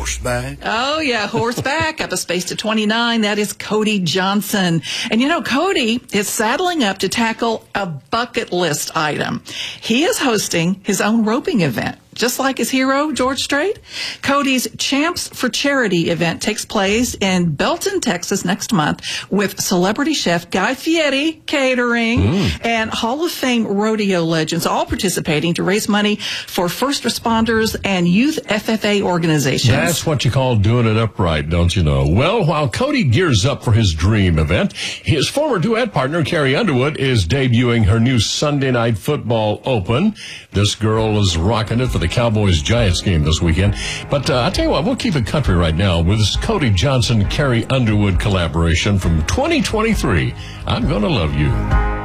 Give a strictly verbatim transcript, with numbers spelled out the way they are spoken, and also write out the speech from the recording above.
horseback. Oh, yeah, horseback up a space to twenty-nine. That is Cody Johnson. And, you know, Cody is saddling up to tackle a bucket list item. He is hosting his own roping event. Just like his hero, George Strait. Cody's Champs for Charity event takes place in Belton, Texas next month with celebrity chef Guy Fieri catering mm. and Hall of Fame rodeo legends all participating to raise money for first responders and youth F F A organizations. That's what you call doing it upright, don't you know? Well, while Cody gears up for his dream event, his former duet partner, Carrie Underwood, is debuting her new Sunday Night Football Open. This girl is rocking it for the Cowboys-Giants game this weekend. But uh, I'll tell you what, we'll keep it country right now with this Cody Johnson-Carrie Underwood collaboration from twenty twenty-three. I'm Gonna Love You.